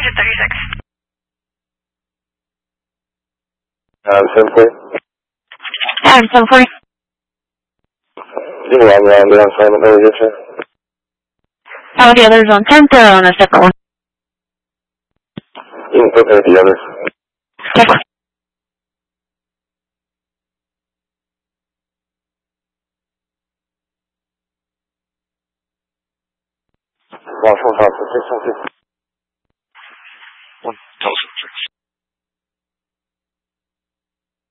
236. Simply. Simply. You know, I'm on assignment over here, sir. How the others on 10th or on a separate one? You can put me with the others. Okay. Lost 1,616.